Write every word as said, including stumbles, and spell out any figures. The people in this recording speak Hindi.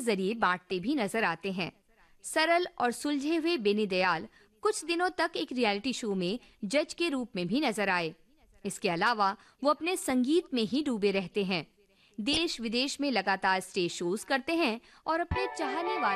जरिए बांटते भी नजर आते हैं। सरल और सुलझे हुए बेनी दयाल कुछ दिनों तक एक रियलिटी शो में जज के रूप में भी नजर आए। इसके अलावा वो अपने संगीत में ही डूबे रहते हैं। देश विदेश में लगातार स्टेज शोज करते हैं और अपने चाहने वालों